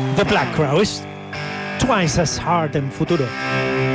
The Black Crowes, Twice as Hard en futuro.